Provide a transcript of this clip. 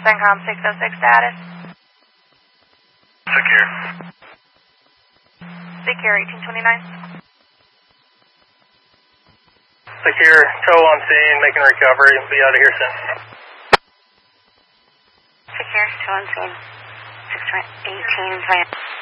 CENTCOM 606 status. Secure. Secure 1829. Secure, tow on scene, making recovery, be out of here soon. Secure, tow on scene, 1829.